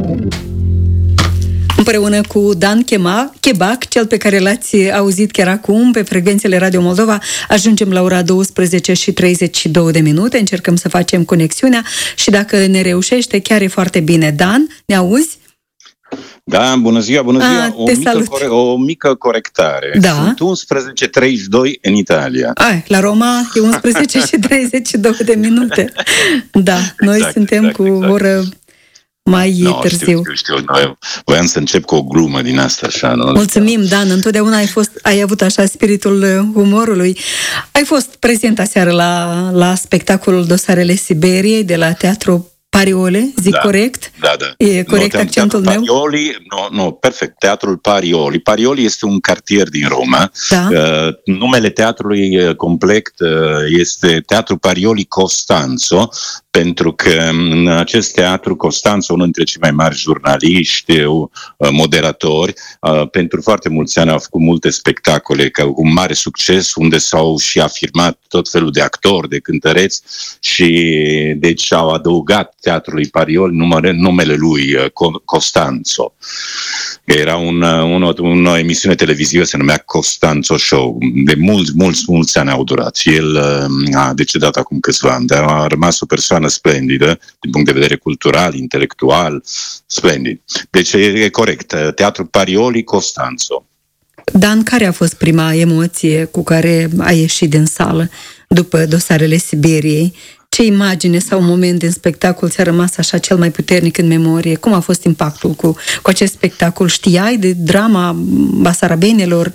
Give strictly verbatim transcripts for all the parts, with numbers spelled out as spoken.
Împreună cu Dan Chebac, cel pe care l-ați auzit chiar acum pe frecvențele Radio Moldova, ajungem la ora douăsprezece și treizeci și două de minute, încercăm să facem conexiunea și dacă ne reușește, chiar e foarte bine. Dan, ne auzi? Da, bună ziua, bună ziua. A, o, mică core- o mică corectare. Da. Sunt unsprezece și treizeci și doi în Italia. Ai, la Roma e unsprezece și treizeci și două de minute. Da, noi exact, suntem exact, cu exact. o oră mai no, târziu. Știu, știu, știu. Noi voiam să încep cu o glumă din asta, așa, nu? Mulțumim, Dan, întotdeauna ai, fost, ai avut așa spiritul umorului. Ai fost prezent aseară la, la spectacolul Dosarele Siberiei de la Teatru Parioli, zic da, corect? Da, da. E corect no, accentul meu? Parioli, no, no, perfect, Teatrul Parioli. Parioli este un cartier din Roma. Da. Uh, numele teatrului uh, complet uh, este Teatru Parioli Costanzo, pentru că în acest teatru Costanzo, unul dintre cei mai mari jurnaliști, uh, moderatori, uh, pentru foarte mulți ani au făcut multe spectacole cu un mare succes, unde s-au și afirmat tot felul de actori, de cântăreți și deci au adăugat Teatrului Parioli numele, numele lui, Costanzo. Era un, un, un, o emisiune televizivă, se numea Costanzo Show. De mulți, mulți, mulți ani au durat. Și el a decedat acum câțiva ani, dar a rămas o persoană splendidă, din punct de vedere cultural, intelectual, splendid. Deci e corect. Teatrul Parioli Costanzo. Dan, care a fost prima emoție cu care ai ieșit din sală după Dosarele Siberiei? Ce imagine sau moment din spectacol ți-a rămas așa cel mai puternic în memorie? Cum a fost impactul cu, cu acest spectacol? Știai de drama basarabenilor?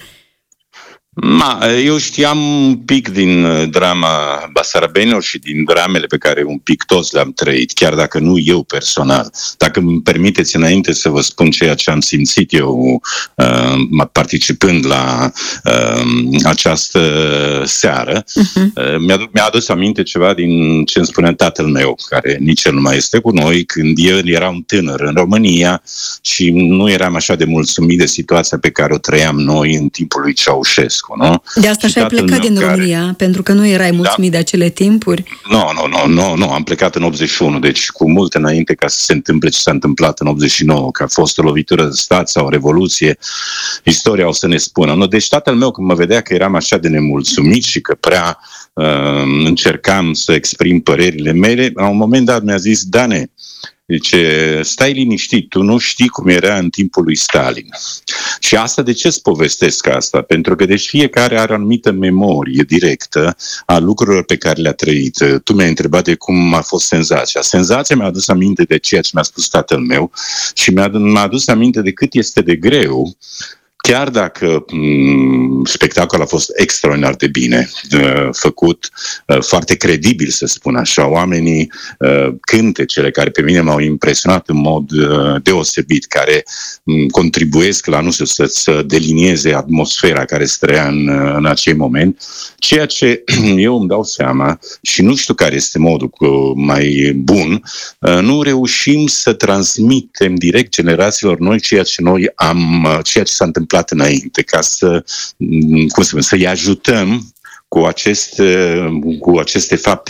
Ma, eu știam un pic din drama basarabenilor și din dramele pe care un pic toți le-am trăit, chiar dacă nu eu personal. Dacă îmi permiteți înainte să vă spun ceea ce am simțit eu uh, participând la uh, această seară, uh-huh. mi-a, mi-a adus aminte ceva din ce îmi spunea tatăl meu, care nici el nu mai este cu noi, când el era un tânăr în România și nu eram așa de mulțumit de situația pe care o trăiam noi în timpul lui Ceaușescu. Nu? De asta și ai plecat din care... România, pentru că nu erai mulțumit da. de acele timpuri? Nu, nu, nu, nu, nu, am plecat în optzeci și unu, deci cu mult înainte ca să se întâmple ce s-a întâmplat în optzeci și nouă, că a fost o lovitură de stat sau o revoluție, istoria o să ne spună. Nu, deci tatăl meu, când mă vedea că eram așa de nemulțumit și că prea uh, încercam să exprim părerile mele, la un moment dat mi-a zis: Dane, deci, stai liniștit, tu nu știi cum era în timpul lui Stalin. Și asta, de ce îți povestesc asta? Pentru că deci fiecare are o anumită memorie directă a lucrurilor pe care le-a trăit. Tu m-ai întrebat de cum a fost senzația. Senzația mi-a adus aminte de ceea ce mi-a spus tatăl meu și mi-a, mi-a adus aminte de cât este de greu, chiar dacă m- spectacolul a fost extraordinar de bine uh, făcut, uh, foarte credibil, să spun așa, oamenii, uh, cântecele care pe mine m-au impresionat în mod uh, deosebit, care m- contribuiesc la, nu știu, să, să delinieze atmosfera care se trăia în, uh, în acel moment, ceea ce eu îmi dau seama și nu știu care este modul mai bun, uh, nu reușim să transmitem direct generațiilor noi ceea ce noi am, uh, ceea ce s-a întâmplat înainte, ca să, cum să spun, să-i ajutăm cu aceste, cu aceste fapte